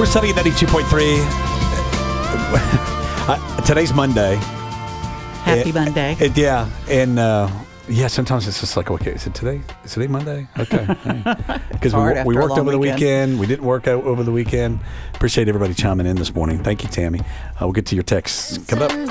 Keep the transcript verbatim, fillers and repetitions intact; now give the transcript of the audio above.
We're Sunny at ninety-two point three. uh, today's Monday. Happy it, Monday. It, yeah. And uh, yeah, sometimes it's just like, okay, is it today? Is today Monday? Okay. Because we, we worked over the weekend. weekend. We didn't work out over the weekend. Appreciate everybody chiming in this morning. Thank you, Tammy. Uh, we'll get to your texts coming up.